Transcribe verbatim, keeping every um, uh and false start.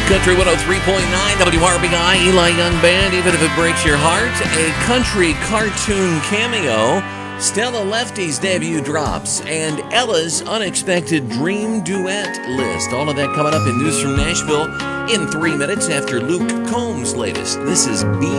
Country one oh three point nine W R B I, Eli Young Band, Even If It Breaks Your Heart. A country cartoon cameo. Stella Lefty's debut drops. And Ella's unexpected dream duet list. All of that coming up in News from Nashville in three minutes after Luke Combs' latest. This is B.